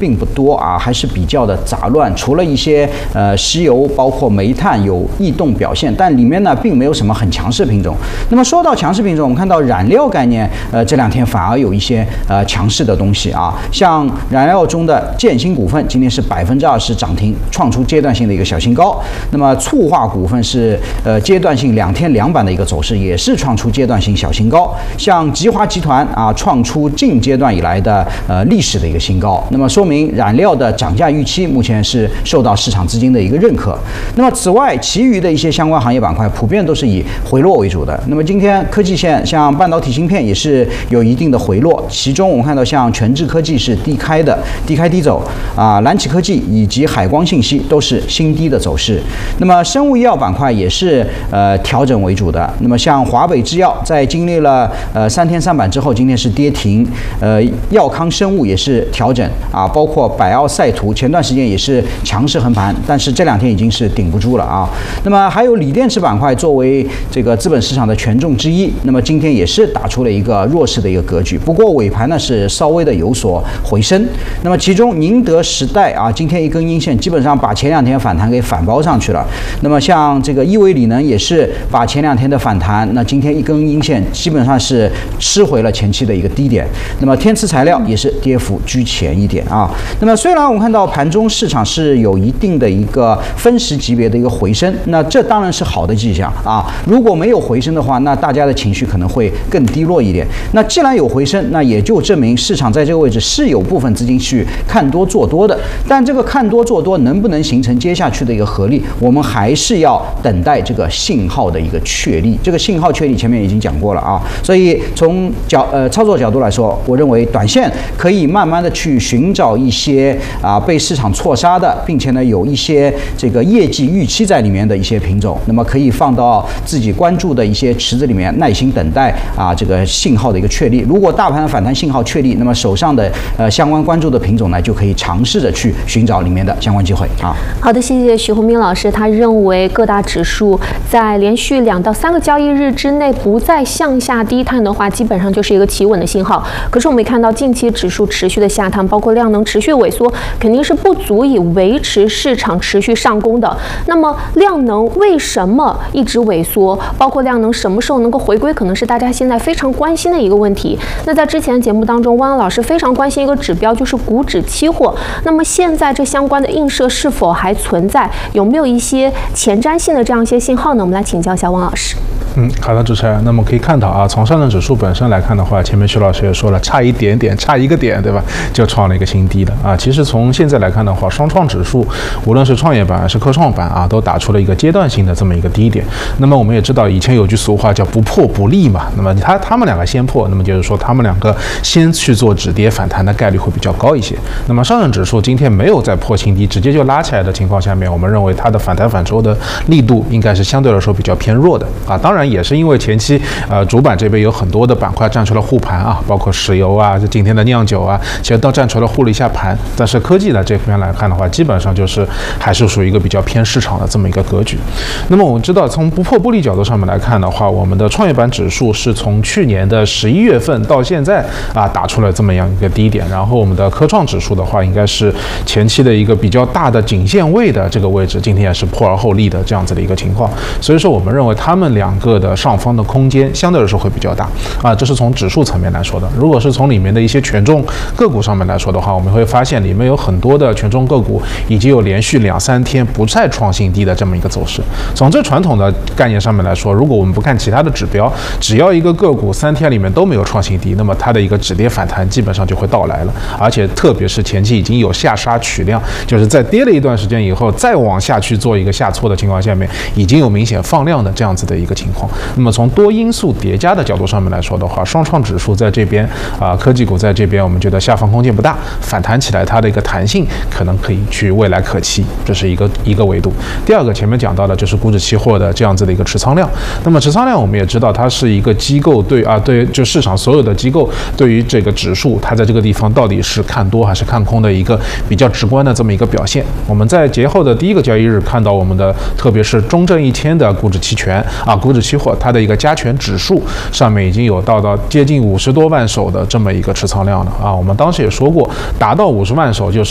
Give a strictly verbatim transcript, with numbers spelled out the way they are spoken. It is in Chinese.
并不多啊，还是比较的杂乱。除了一些呃石油，包括煤炭有异动表现，但里面呢并没有什么很强势品种。那么说到强势品种，我们看到燃料概念，呃这两天反而有一些呃强势的东西啊，像燃料中的建新股份今天是百分之二十涨停，创出阶段性的一个小新高。那么簇化股份是呃阶段性两天两板的一个走势，也是创出阶段性小新高。像吉华集团啊，创出近阶段以来的呃历史的一个新高。那么说明燃料的涨价预期目前是受到市场资金的一个认可。那么此外，其余的一些相关行业板块普遍都是以回落为主的。那么今天科技线像半导体芯片也是有一定的回落，其中我们看到像全智科技是低开的，低开低走啊，蓝启科技以及海光信息都是新低的走势。那么生物医药板块也是呃调整为主的。那么像华北制药在经历了呃三天三板之后，今天是跌停，呃药康生物也是调整啊，包括百奥赛图前段时间也是强势横盘，但是这两天已经是顶不住了啊。那么还有锂电池板块作为这个资本市场的权重之一，那么今天也是打出了一个弱势的一个格局，不过尾盘呢是稍微的有所回升。那么其中宁德时代啊，今天一根阴线基本上把前两天反弹给反包上去了。那么像这个亿维锂能也是把前两天的反弹，那今天一根阴线基本上是吃回了前期的一个低点。那么天慈材料也是跌幅居前一点啊。那么虽然我们看到盘中市场是有一定的一个分时级别的一个回升，那这当然是好的迹象啊。如果没有回升的话，那大家的情绪可能会更低落一点。那既然有回升，那也就证明市场在这个位置是有部分资金去看多做多的。但这个看多做多能不能形成接下去的一个合力，我们还是要等待这个信号的一个确立。这个信号确立前面已经讲过了啊，所以从角呃操作角度来说，我认为短线可以慢慢的去寻找一些啊被市场错杀的，并且呢有一些这个业绩预期在里面的一些品种，那么可以放到自己关注的一些池子里面，耐心等待啊这个信号的一个确立。如果大盘反弹信号确立，那么手上的呃相关关注的品种呢，就可以尝试着去寻找里面的相关机会啊。 好的，谢谢徐宏斌老师。他认为各大指数在连续两到三个交易日之内不再向下低探的话，基本上就是一个企稳的信号。可是我们也看到近期指数持续的下探，包括量能持续萎缩，肯定是不足以维持市场持续上攻的。那么量能为什么一直萎缩？包括量能什么时候能够回归，可能是大家现在非常关心的一个问题。那在之前的节目当中，汪老师非常关心一个指标，就是股指期货。那么现在这相关的映射是否还存在？有没有一些前瞻性的这样一些信号呢？我们来请教一下汪老师。 嗯，好的，主持人。那么可以看到啊，从上证指数本身来看的话，前面徐老师也说了，差一点点，差一个点，对吧，就创了一个新低了啊。其实从现在来看的话，双创指数无论是创业板还是科创板啊，都打出了一个阶段性的这么一个低点。那么我们也知道，以前有句俗话叫不破不立嘛。那么他他们两个先破，那么就是说他们两个先去做止跌反弹的概率会比较高一些。那么上证指数今天没有再破新低，直接就拉起来的情况下面，我们认为它的反弹反抽的力度应该是相对来说比较偏弱的啊。当然也是因为前期呃主板这边有很多的板块站出了护盘啊，包括石油啊，今天的酿酒啊，其实都站出来护了一下盘。但是科技呢这边来看的话，基本上就是还是属于一个比较偏市场的这么一个格局。那么我们知道，从不破不立角度上面来看的话，我们的创业板指数是从去年的十一月份到现在啊打出了这么样一个低点，然后我们的科创指数的话，应该是前期的一个比较大的颈线位的这个位置，今天也是破而后立的这样子的一个情况。所以说我们认为他们两个的上方的空间相对来说会比较大啊，这是从指数层面来说的。如果是从里面的一些权重个股上面来说的话，我们会发现里面有很多的权重个股已经有连续两三天不再创新低的这么一个走势。从这传统的概念上面来说，如果我们不看其他的指标，只要一个个股三天里面都没有创新低，那么它的一个止跌反弹基本上就会到来了。而且特别是前期已经有下杀取量，就是在跌了一段时间以后再往下去做一个下挫的情况下面，已经有明显放量的这样子的一个情况。那么从多因素叠加的角度上面来说的话，双创指数在这边啊、呃，科技股在这边，我们觉得下方空间不大，反弹起来它的一个弹性可能可以去未来可期，这是一个一个维度。第二个前面讲到的就是股指期货的这样子的一个持仓量。那么持仓量我们也知道，它是一个机构对啊对就市场所有的机构对于这个指数，它在这个地方到底是看多还是看空的一个比较直观的这么一个表现。我们在节后的第一个交易日看到我们的特别是中证一千的股指期权啊股指期货，它的一个加权指数上面已经有到到接近五十多万手的这么一个持仓量了啊。我们当时也说过，达到五十万手就是